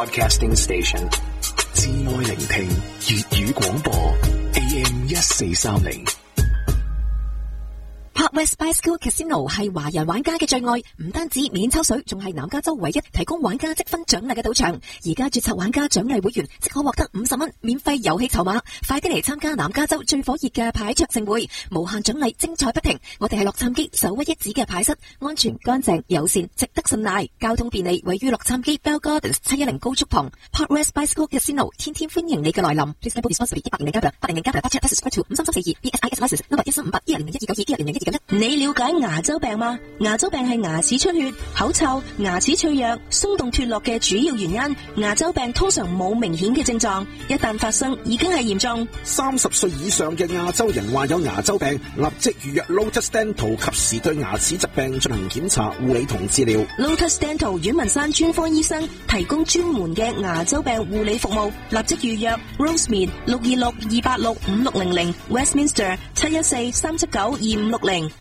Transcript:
Broadcasting Station， 至愛聆聽粵語廣播 AM 1430。 Park West Bicycle Casino 係華人玩家嘅最愛，唔單止免抽水，仲係南加州唯一提供玩家積分獎勵嘅賭場。而家註冊玩家獎勵會員即可獲得50蚊免費遊戲籌碼，快啲嚟參加南加州最火熱嘅牌桌盛會，無限獎勵精彩不停。我哋係洛杉磯首屈一指嘅牌室，安全乾淨友善，值得信賴，交通便利，位於洛杉磯 Bell Gardens 710高速旁。Park West Bicycle Casino 天天歡迎你嘅來臨。Please play responsibly。100年加價，8年加價，8 plus 2 5342 BSIS license number 13581011292101291。 你了解牙周病嗎？牙周病係牙齒出血、口臭、牙齒脆弱、鬆動脫落嘅主要原因。牙周病通常冇明顯嘅症狀，一旦發生已經係嚴重。 30歲以上嘅亞洲人患有牙周病，立即預約 Lotus Dental， 及時對牙齒疾病進行檢查、護理同治療。 Lotus Dental 阮文山專科醫生提供專門嘅牙周病護理服務，立即預約 Rosemead 626-286-5600 Westminster 714-379-2560。